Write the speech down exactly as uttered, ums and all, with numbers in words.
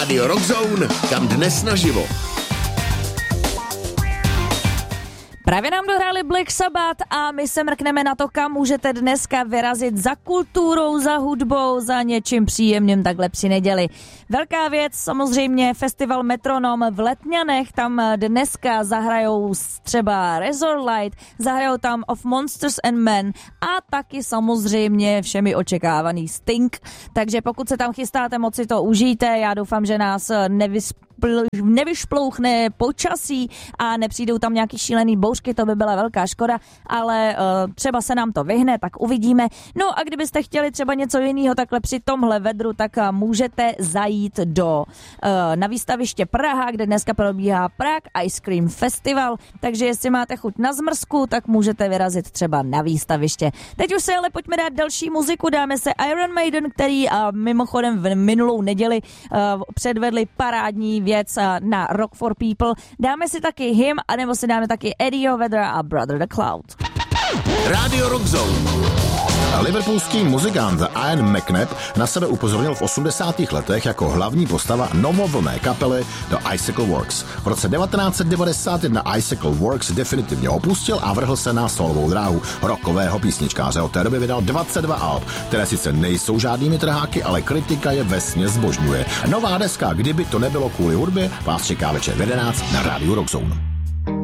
Rádio Rockzone, kam dnes naživo. Právě nám dohráli Black Sabbath a my se mrkneme na to, kam můžete dneska vyrazit za kulturou, za hudbou, za něčím příjemným takhle při neděli. Velká věc, samozřejmě festival Metronom v Letňanech, tam dneska zahrajou třeba Razor Light, zahrajou tam Of Monsters and Men a taky samozřejmě všemi očekávaný Sting. Takže pokud se tam chystáte, moc si to užijte, já doufám, že nás nevys nevyšplouchne počasí a nepřijdou tam nějaký šílený bouřky, to by byla velká škoda, ale uh, třeba se nám to vyhne, tak uvidíme. No a kdybyste chtěli třeba něco jiného takhle při tomhle vedru, tak uh, můžete zajít do uh, na výstaviště Praha, kde dneska probíhá Prague Ice Cream Festival, takže jestli máte chuť na zmrzku, tak můžete vyrazit třeba na výstaviště. Teď už se ale pojďme dát další muziku, dáme se Iron Maiden, který uh, mimochodem v minulou neděli uh, předvedli parádní věc na Rock for People. Dáme si taky him, anebo si dáme taky Eddieho Vedra a Brother the Cloud. Rádio Rockzone. Liverpoolský muzikant Ian McNabb na sebe upozornil v osmdesátých letech jako hlavní postava novovolné kapely The Icicle Works. V roce devatenáct set devadesát jedna Icicle Works definitivně opustil a vrhl se na solovou dráhu rockového písničkáře. Od té doby vydal dvacet dva alb, které sice nejsou žádnými trháky, ale kritika je vesměs zbožňuje. Nová deska Kdyby to nebylo kvůli hudbě vás čeká večer v jedenáct na Rádiu Rockzone.